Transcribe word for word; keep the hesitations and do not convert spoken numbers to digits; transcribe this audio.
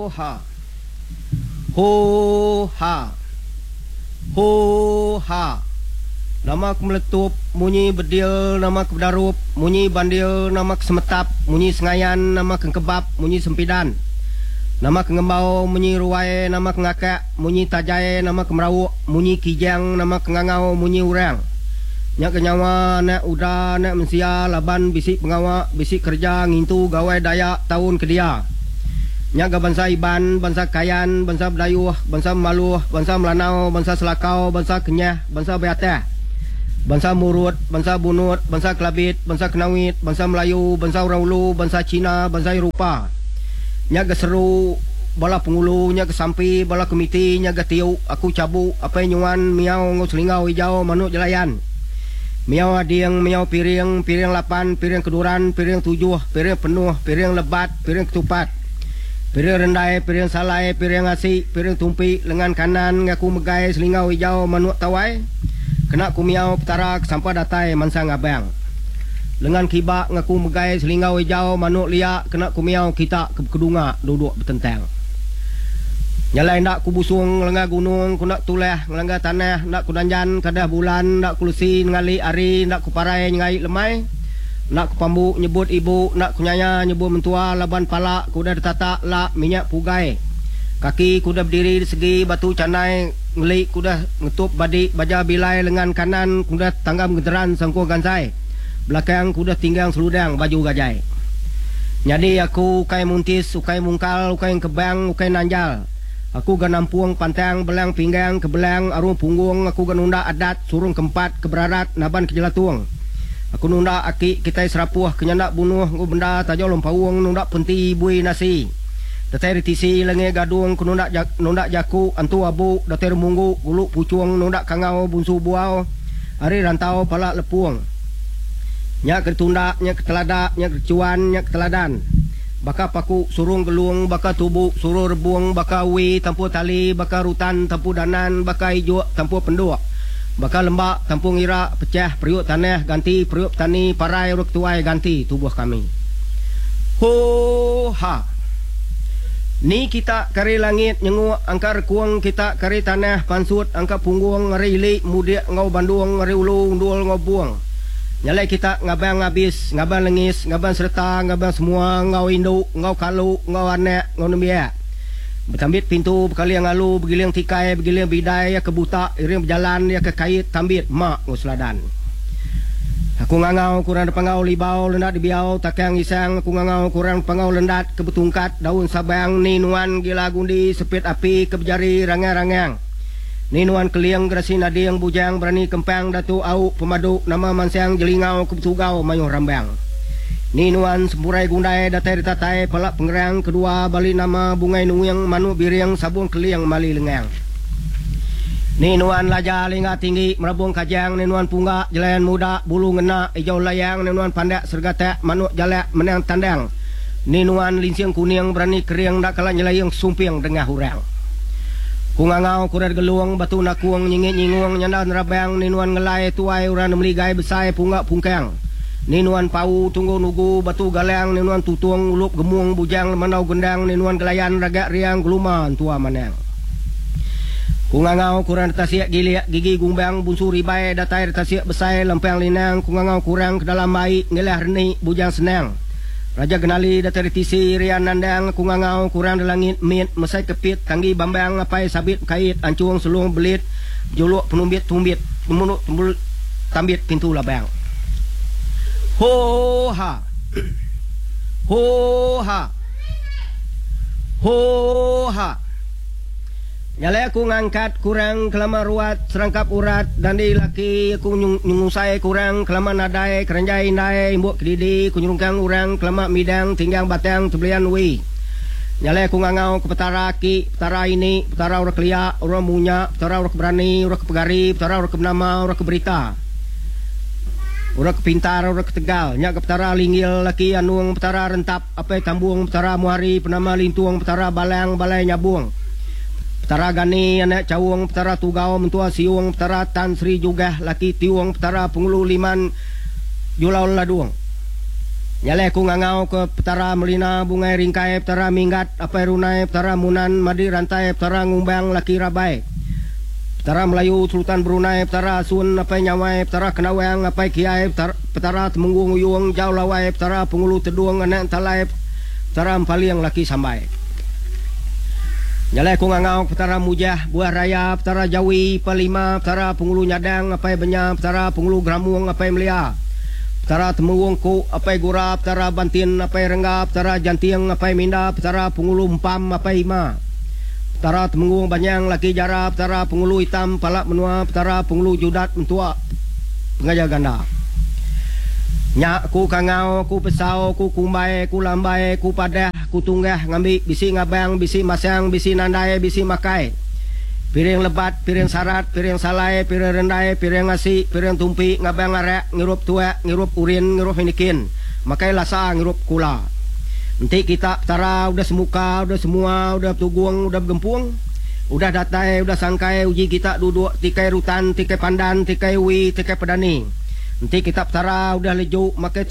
ha. Ho ha. Ho ha. Nama aku meletup, munyi bedil, nama aku berdarup, munyi bandil, nama aku semetap, munyi sengayan, nama aku kebab, munyi sempidan. Nama aku ngembau, munyi ruai, nama aku ngakak, munyi tajai, nama aku merawuk, munyi kijang, nama aku ngangau, munyi urang. Nyak kenyawa, nak uda, nak mensia, laban, bisik pengawak, bisik kerja, ngintu, gawai dayak, tahun kedia. Nyak ke bangsa Iban, bangsa Kayan, bangsa Bedayuh, bangsa Maluh, bangsa Melanau, bangsa Selakau, bangsa Kenyah, bangsa Beateh. Bangsa Murut, bangsa Bunut, bangsa Kelabit, bangsa Kenawit, bangsa Melayu, bangsa Orang Ulu, bangsa Cina, bangsa Eropah. Nyak ke seru, bala pengulu, nyak ke sampi, bala komiti, nyak ke tiuk, aku cabuk, apa nyuan, miau, ngau selingau, hijau, manuk jelayan. Miau ading, miau piring, piring lapan, piring keduran, piring tujuh, piring penuh, piring lebat, piring ketupat. Piring rendai, piring salai, piring asik, piring tumpi, lengan kanan, ngaku megai, selingau hijau, manuk tawai. Kena ku miau petara sampai datai mansang abang. Lengan kibak ngaku megai selingau hijau manuk liak kena ku miau kita ke kedunga duduk bertentang. Nyalai nak ku busung lengah gunung ku nak tuleh ngelangga tanah nak ku danjan kadah bulan nak ku lesi ngali ari nak ku parai ngai lemai nak ku pambu nyebut ibu nak ku nyaya nyebut mentua laban palak ku dah ditata lak minyak pugai. Kaki ku dah berdiri di segi batu canai ngelik ku dah ngetup badik baja bilai lengan kanan ku dah tanggam genderan sangko gansai belakang ku dah tinggang seludang baju gajai. Jadi aku ukai muntis ukai mungkal ukai kebang ukai nanjal aku gan nampuang pantang belang pinggang ke belang arung punggung aku gan nunda adat surung keempat keberarat naban kejelatuang aku nunda aki kita serapuh kenyandak bunuh ku benda tajau lompawung nunda penti bui nasi. Datai ritisi lengai gadung ku nundak jak, nundak jaku antu abu datai remunggu guluk pucuang nundak kangau bunsu buau hari rantau palak lepuang nyak ketundak nyak keteladak nyak kecuan nyak keteladan baka paku surung gelung baka tubuh suruh rebuang baka wi tampu tali baka rutan tampu danan baka hijau tampu penduk baka lembak tampu ngira pecah periuk tanah ganti periuk tani parai uruk tuai ganti tubuh kami. Ho ha. Ni kita kari langit nyengu angkar kuang kita kari tanah pansut angka punggung ngari ilik mudik ngau bandung ngari ulung dual ngau buang. Nyalai kita ngabang ngabis ngabang lengis ngabang serta ngabang semua ngau induk ngau kalu ngau anak ngau nembia. Bertambit pintu berkali yang alu begiling tikai begiling bidai ya kebuta iring berjalan ya kekait tambit mak ngau seladan. Aku ngangau kurang pangau libau lendat dibiau takang isang aku ngangau kurang pangau lendat kebetungkat daun sabang ninuan gila gundi sepit api kebejari rangang-rangang ninuan keliang gerasi nadiang bujang berani kempang datu au pemadu nama mansiang jelingau kebetugau mayuh rambang ninuan sempurai gundai datai ditatai pelak pengerang kedua bali nama bungai nuyang manu biriang sabung keliang mali lengang. Ninuan laja linga tinggi merabung kajang ninuan punga jelayan muda bulu ngena hijau layang ninuan pandak sergata manuk jalak menang tandang ninuan lincing kuning berani kering dak kalah nyelayang sumping dengah hurang kungangau kurat geluang batu nakuang nyingit nyingung nyandal nerabang ninuan ngelai tuai uran meligai besai punga pungkang ninuan pau tunggu nugu batu galang ninuan tutung ulup gemung bujang manau gendang ninuan gelayan ragak riang geluman tua manang. Kungangau kurang tasiak giliak gigi gumbang bunsu ribai datai tasiak besai lempang linang kungangau kurang ke dalam baik ngelah reni bujang senang raja genali datai tisi rian nandang kungangau kurang di langit mit mesai kepit tanggi bambang apai sabit kait ancung selung belit juluk penumbit tumbit pemunuk tumbul tambit pintu labang. Ho ha. Ho ha. Ho ha. Nyalai aku ngangkat kurang kelama ruat serangkap urat dan di laki aku nyungusai kurang kelama nadai keranjai indai imbuk kedidi ku nyurungkang urang kelama midang tinggang batang tebelian wi. Nyalai aku ngangau ke petara ki petara ini petara urak liak urak munya petara urak berani urak pegari petara urak bernama urak berita urak pintar urak tegal nyak ke petara linggil laki anuang petara rentap apa tambung petara muari penama lintuang petara balang balai nyabung petara gani anak cawung petara tugau mentua siung petara tan sri juga laki tiung petara pengulu liman julau laduang Nyale ku ngangau ke petara melina bungai ringkai petara minggat apai runai petara munan madi rantai petara ngumbang laki rabai petara Melayu Sultan Brunei petara sun apai nyawai petara kenawang apai kiai petara, petara temunggung uyung jau lawai petara pengulu teduang anak talai petara empaliang laki sambai. Nyale ku ngangau petara mujah buah raya petara jawi palima petara pengulu nyadang apai benya petara pengulu gramung apai melia petara temunggung ku apai gura petara bantin apai rengga petara jantiang apai minda petara pengulu empam apai ima petara temunggung banyang laki jara petara pengulu hitam palak menua petara pengulu judat mentua pengaja ganda. Nyak ku kangau ku pesau ku kumbai ku lambai ku padah ku tunggah ngambi bisi ngabang bisi masang bisi nandai bisi makai piring lebat piring sarat piring salai piring rendai piring nasi piring tumpi ngabang arek ngirup tua ngirup urin ngirup hinikin makai lasa ngirup kula. Nanti kita petara udah semuka udah semua udah tuguang udah gempung udah datai udah sangkai uji kita duduk tikai rutan tikai pandan tikai wi tikai pedani. Nanti kita petara udah lejuk makai